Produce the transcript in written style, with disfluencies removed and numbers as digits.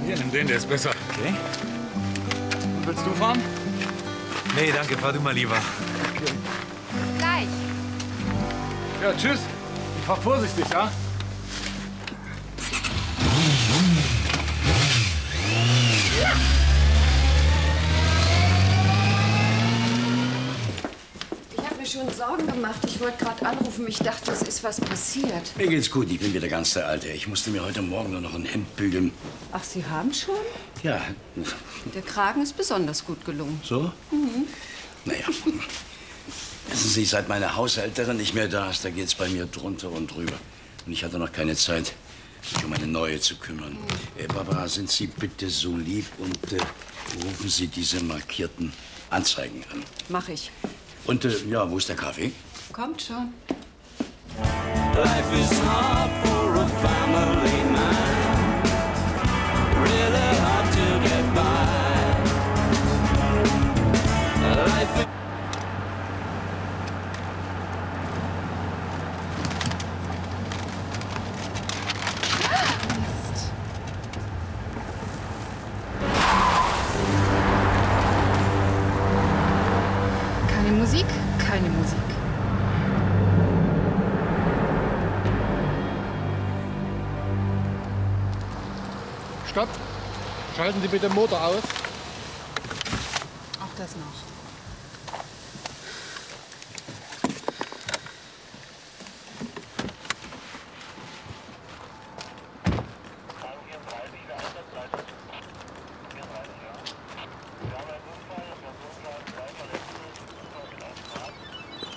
Hier, nimm den, der ist besser. Okay. Und willst du fahren? Nee, danke, fahr du mal lieber. Okay. Gleich. Ja, tschüss. Ich fahr vorsichtig, ja? Ich habe mir schon Sorgen gemacht. Ich wollte gerade anrufen. Ich dachte, es ist was passiert. Mir geht's gut, ich bin wieder ganz der Alte. Ich musste mir heute Morgen nur noch ein Hemd bügeln. Ach, Sie haben schon? Ja. Der Kragen ist besonders gut gelungen. So? Mhm. Naja. Wissen Sie, seit meine Haushälterin nicht mehr da ist, da geht's bei mir drunter und drüber. Und ich hatte noch keine Zeit, mich um eine neue zu kümmern. Barbara, sind Sie bitte so lieb und rufen Sie diese markierten Anzeigen an. Mach ich. Und ja, wo ist der Kaffee? Kommt schon. Life is hard for a family man. Really hard to get by. Life is Keine Musik, keine Musik. Stopp. Schalten Sie bitte den Motor aus. Auch das noch.